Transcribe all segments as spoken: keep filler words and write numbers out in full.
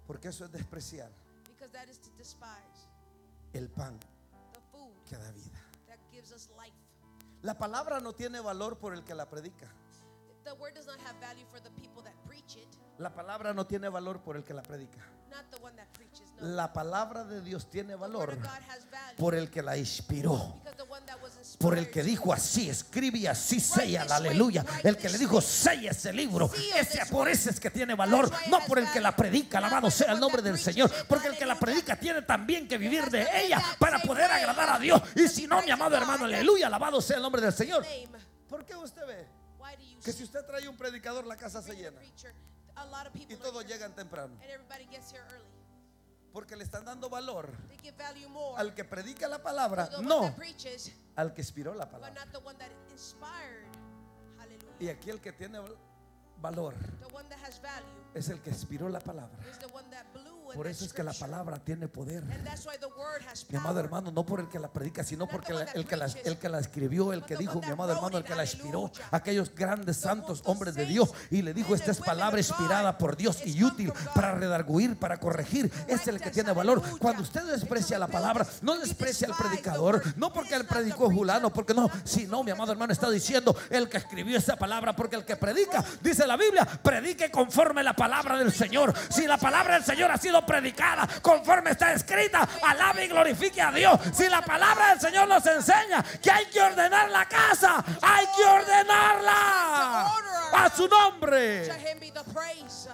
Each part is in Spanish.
Porque eso es despreciar because that is to despise el pan the food que da vida. that gives us life. La palabra no tiene valor por el que la predica. The word does not have value for the people that preach it, La palabra no tiene valor por el que la predica. not the one that preaches. No. La palabra de Dios tiene The word valor of God has value por el que la inspiró, because the one that was inspired por el que dijo así, escribe y así sella, aleluya. El que le dijo sella ese libro, ese por ese es que tiene valor, no por el que la predica. Alabado sea el nombre del Señor, porque el que la predica tiene también que vivir de ella para poder agradar a Dios. Y si no, mi amado hermano, aleluya, alabado sea el nombre del Señor. name. ¿Por qué usted ve Why do you que see si usted trae un predicador la casa se bring a llena preacher, a lot of people y are todos here, llegan temprano? and everybody gets here early? Porque le están dando valor They give value more al que predica la palabra, to the one no that preaches, al que inspiró la but palabra. not the one that inspired. Hallelujah. Y aquí el que tiene valor The one that has value es el que inspiró la palabra. is the one that blew in Por that eso es que la scripture. palabra tiene poder. And that's why the word has Mi amado power. hermano, no por el que la predica, sino porque la- el, que la, el que la escribió, el que dijo, mi amado hermano, el que la inspiró, aquellos grandes santos hombres de Dios, y le dijo, esta es palabra inspirada por Dios y útil para redarguir, para corregir. Este es el que tiene valor. Cuando usted desprecia la palabra, no desprecia al predicador, no porque el predicó fulano, porque no, sino, mi amado hermano, está diciendo el que escribió esa palabra, porque el que predica, dice la Biblia, predique conforme la palabra del Señor. Si la palabra del Señor ha sido predicada conforme está escrita, alabe y glorifique a Dios. Si la palabra del Señor nos enseña que hay que ordenar la casa, hay que ordenarla a su To nombre. him be the praise.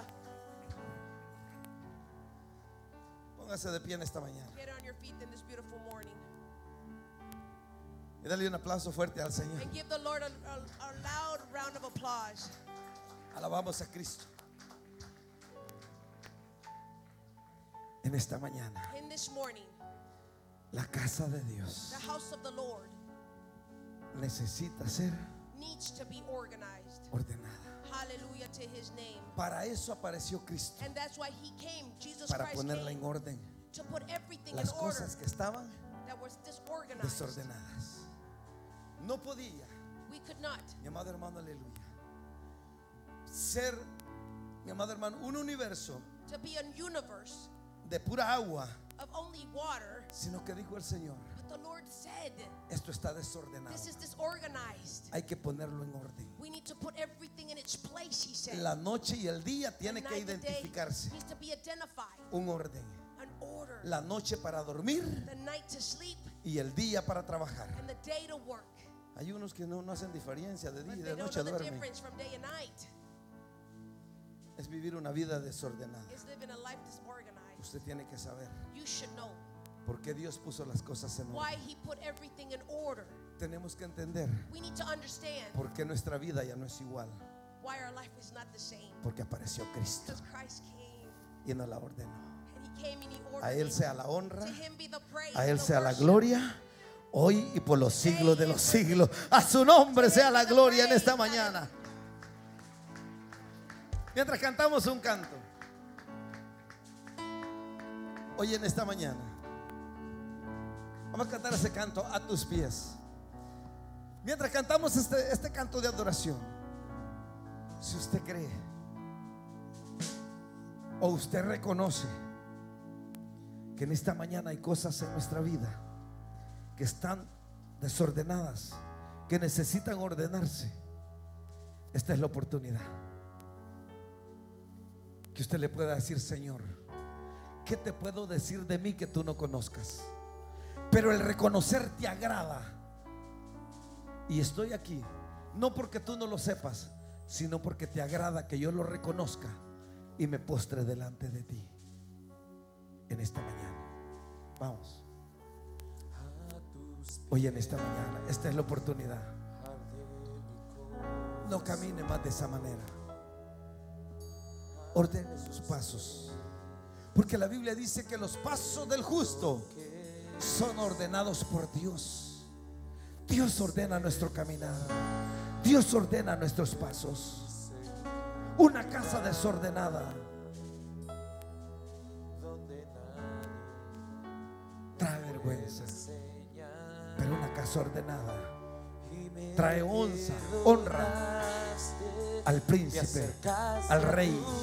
Póngase de pie en esta mañana Get on your feet in this beautiful morning y dale un aplauso fuerte al Señor. and give the Lord a, a, a loud round of applause. Alabamos a Cristo en esta mañana. In this morning, La casa de Dios the house of the Lord necesita ser needs to be organized. ordenada. Hallelujah to his name. Para eso apareció Cristo, And that's why he came. Jesus para Christ ponerla came en orden. to put everything Las in order cosas que estaban that was disorganized. desordenadas. No podía, We could not, mi amado hermano, aleluya, ser, mi amado hermano, un universo to be a universe de pura agua, of only water, sino que dijo el Señor, but the Lord said, esto está desordenado, this is disorganized. hay que ponerlo en orden. We need to put everything in its place, he said. La noche y el día The tiene que night and day identificarse needs to be identified. un orden. An order. La noche para dormir The night to sleep y el día para trabajar. and the day to work. Hay unos que no, no hacen diferencia de día But y they de don't noche know the duermen. difference from day and night. Es vivir una vida desordenada. It's living a life disorganized. Usted tiene que saber You should know por qué Dios puso las cosas en why orden. he put everything in order. Tenemos que entender We need to understand por qué nuestra vida ya no es igual. why our life is not the same. Porque apareció Cristo Because Christ came y nos la ordenó. and he came and he ordered A Él it. sea la honra, To him be the praise, a Él the sea la worship. gloria, hoy y por los siglos de los siglos. A su nombre sea la gloria en esta mañana. Mientras cantamos un canto, hoy en esta mañana, vamos a cantar ese canto a tus pies. Mientras cantamos este, este canto de adoración, si usted cree o usted reconoce que en esta mañana hay cosas en nuestra vida que están desordenadas, que necesitan ordenarse, esta es la oportunidad que usted le pueda decir: Señor, ¿qué te puedo decir de mí que tú no conozcas? Pero el reconocer te agrada, y estoy aquí no porque tú no lo sepas, sino porque te agrada que yo lo reconozca y me postre delante de ti en esta mañana. Vamos. Hoy en esta mañana, esta es la oportunidad. No camine más de esa manera. Ordene sus pasos, porque la Biblia dice que los pasos del justo son ordenados por Dios. Dios ordena nuestro caminar. Dios ordena nuestros pasos. Una casa desordenada trae vergüenza, pero una casa ordenada trae honra, honra al príncipe, al rey.